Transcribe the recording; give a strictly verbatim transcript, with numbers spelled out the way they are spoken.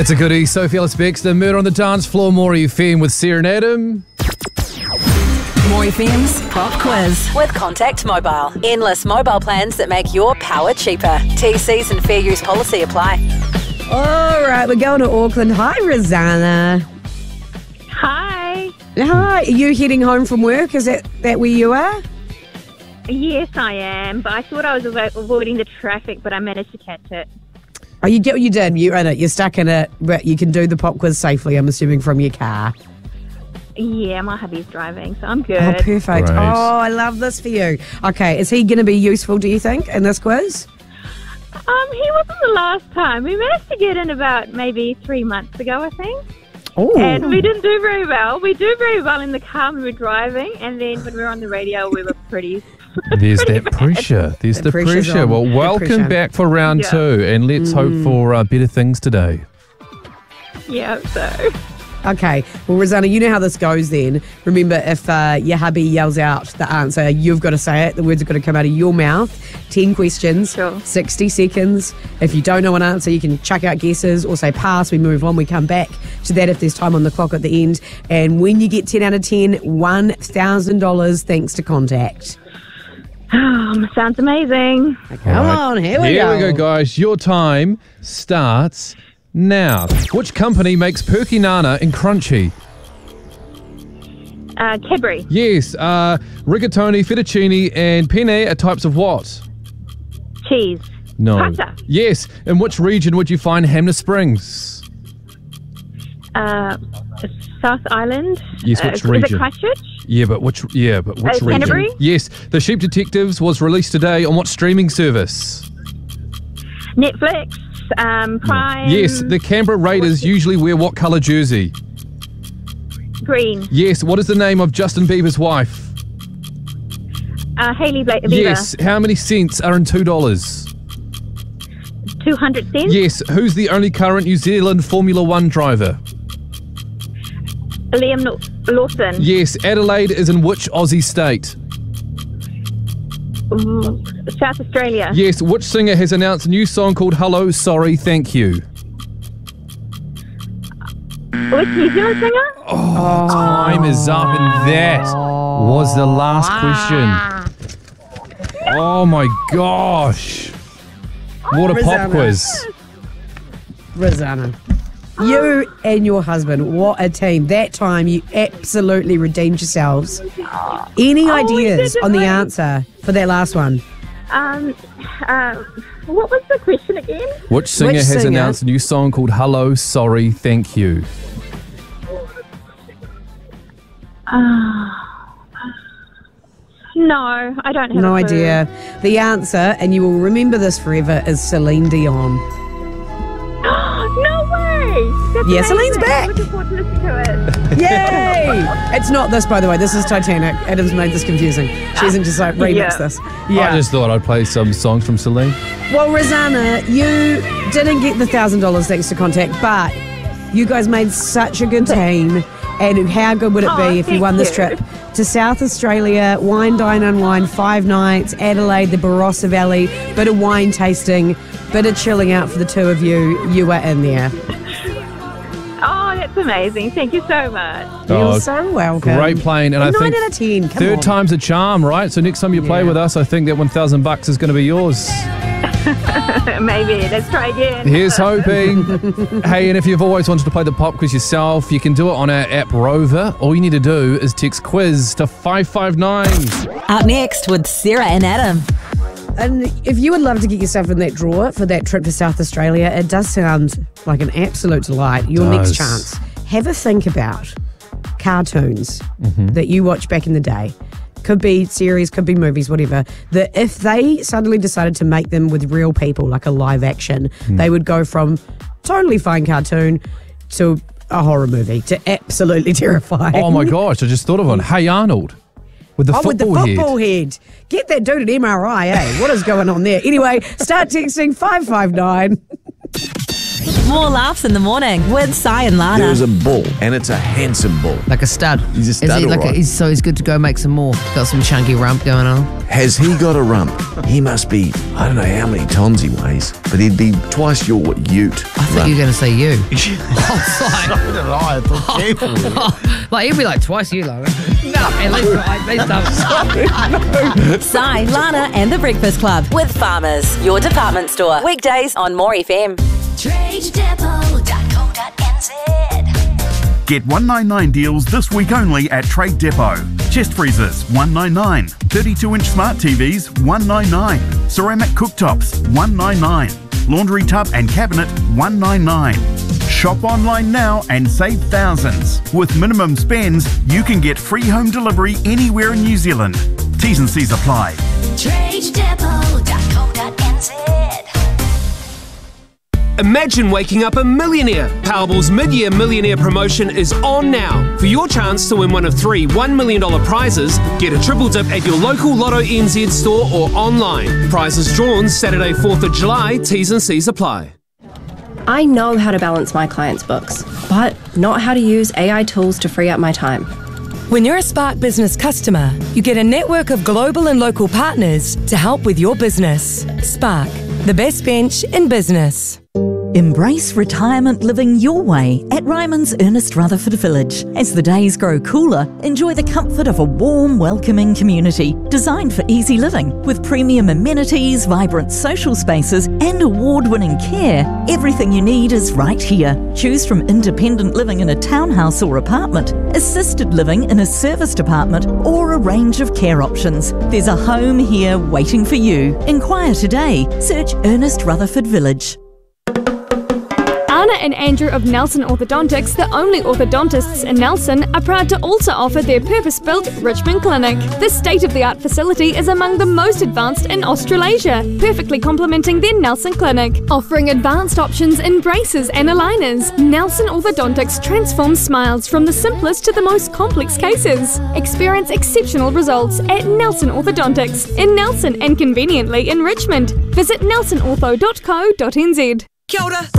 It's a goodie. Sophie Ellis-Bextor, Murder on the Dance Floor, Maury F M with Sarah and Adam. More F M's Pop Quiz. With Contact Mobile. Endless mobile plans that make your power cheaper. T Cs and fair use policy apply. All right, we're going to Auckland. Hi, Rosanna. Hi. Hi. Are you heading home from work? Is that, that where you are? Yes, I am, but I thought I was avo- avoiding the traffic, but I managed to catch it. Oh, you did. You did. You're in it. You're stuck in it, but you can do the pop quiz safely, I'm assuming, from your car. Yeah, my hubby's driving, so I'm good. Oh, perfect. Great. Oh, I love this for you. Okay, is he going to be useful, do you think, in this quiz? Um, he wasn't the last time. We managed to get in about maybe three months ago, I think. Oh. And we didn't do very well. We do very well in the car when we were driving, and then when we were on the radio, we were pretty... There's pretty that bad. pressure. There's The the, pressure's pressure. on. Well, The welcome pressure. back for round Yeah. two, and let's hope for uh, better things today. Yeah, so... Okay. Well, Rosanna, you know how this goes then. Remember, if uh, your hubby yells out the answer, you've got to say it. The words are going to come out of your mouth. ten questions, Sure. sixty seconds. If you don't know an answer, you can chuck out guesses or say pass. We move on. We come back to that if there's time on the clock at the end. And when you get ten out of ten, one thousand dollars thanks to Contact. Um, sounds amazing. Come All right. on, here we Here go. we go, guys. Your time starts now. Which company makes Perky Nana and Crunchy? Uh, Cadbury. Yes. Uh, rigatoni, fettuccine, and penne are types of what? Cheese. No. Pasta. Yes. In which region would you find Hamner Springs? Uh, South Island. Yes, Uh, which Is it region? Christchurch? Yeah, but which? Yeah, but which Uh, region? Canterbury? Yes. The Sheep Detectives was released today on what streaming service? Netflix. Um, Prime. Yes. The Canberra Raiders usually wear what colour jersey? Green. Yes. What is the name of Justin Bieber's wife? Uh, Hailey Blake. Aviva. Yes. How many cents are in two dollars? two hundred cents. Yes. Who's the only current New Zealand Formula One driver? Liam Law- Lawson. Yes. Adelaide is in which Aussie state? Mm, South Australia. Yes. Which singer has announced a new song called Hello, Sorry, Thank You? Which New Zealand singer? Oh, time is up, and that was the last question. Oh my gosh. What a Rosanna. pop quiz. Rosanna. You and your husband, what a team. That time you absolutely redeemed yourselves. Any Oh, we ideas did it on the right. answer for that last one? Um, uh, what was the question again? Which singer Which has singer? announced a new song called Hello, Sorry, Thank You? No, I don't have No a clue. idea. The answer, and you will remember this forever, is Celine Dion. No way! That's Yeah, Celine's amazing. back. I'm looking forward to listening to it. Yay! It's not this, by the way. This is Titanic. Adam's made this confusing. She isn't just like remix Yeah. this. I just thought I'd play some songs from Celine. Well, Rosanna, you didn't get the one thousand dollars thanks to Contact, but you guys made such a good team. And how good would it be Oh, if you thank won this you. trip to South Australia, wine, dine, unwind, five nights, Adelaide, the Barossa Valley, bit of wine tasting, bit of chilling out for the two of you. You were in there. Oh, that's amazing. Thank you so much. Oh, You're so welcome. Great playing, and I Nine think out of ten. Come third on. time's a charm, right? So next time you play Yeah. with us, I think that one thousand bucks is going to be yours. Maybe. Let's try again. Here's hoping. Hey, and if you've always wanted to play the pop quiz yourself, you can do it on our app Rover. All you need to do is text quiz to five five nine. Up next with Sarah and Adam. And if you would love to get yourself in that drawer for that trip to South Australia, it does sound like an absolute delight. Your Does. next chance. Have a think about cartoons Mm-hmm. that you watched back in the day. Could be series, could be movies, whatever. That if they suddenly decided to make them with real people, like a live action, Hmm. they would go from totally fine cartoon to a horror movie to absolutely terrifying. Oh my gosh, I just thought of one. Hey Arnold. With the Oh, with the football football head. head. Get that dude an M R I, eh? What is going on there? Anyway, start texting five five nine. More laughs in the morning with Sai and Lana. There is a bull, and it's a handsome bull. Like a stud. He's a Is stud, he like a, alright. he's, so he's good to go make some more. Got some chunky rump going on. Has he got a rump? He must be, I don't know how many tons he weighs, but he'd be twice your ute. I thought you were going to say you. I So did I. I thought careful. was like, like, he'll be like twice you, Lana. No, at least, at least Si, Lana and the Breakfast Club with Farmers, your department store. Weekdays on More F M. trade depot dot co dot n z. Get one ninety-nine deals this week only at Trade Depot. Chest freezers, one ninety-nine. thirty-two inch smart T Vs, one ninety-nine. Ceramic cooktops, one ninety-nine. Laundry tub and cabinet, one ninety-nine. Shop online now and save thousands. With minimum spends, you can get free home delivery anywhere in New Zealand. T's and C's apply. trade depot dot co dot n z. Imagine waking up a millionaire. Powerball's mid-year millionaire promotion is on now. For your chance to win one of three one million dollars prizes, get a triple dip at your local Lotto N Z store or online. Prizes drawn Saturday fourth of July. T's and C's apply. I know how to balance my clients' books, but not how to use A I tools to free up my time. When you're a Spark Business customer, you get a network of global and local partners to help with your business. Spark, the best bench in business. Embrace retirement living your way at Ryman's Ernest Rutherford Village. As the days grow cooler, enjoy the comfort of a warm, welcoming community designed for easy living. With premium amenities, vibrant social spaces and award-winning care, everything you need is right here. Choose from independent living in a townhouse or apartment, assisted living in a serviced apartment, or a range of care options. There's a home here waiting for you. Inquire today. Search Ernest Rutherford Village. Anna and Andrew of Nelson Orthodontics, the only orthodontists in Nelson, are proud to also offer their purpose-built Richmond Clinic. This state-of-the-art facility is among the most advanced in Australasia, perfectly complementing their Nelson Clinic. Offering advanced options in braces and aligners, Nelson Orthodontics transforms smiles from the simplest to the most complex cases. Experience exceptional results at Nelson Orthodontics in Nelson and conveniently in Richmond. Visit nelson ortho dot co dot n z. Kia ora.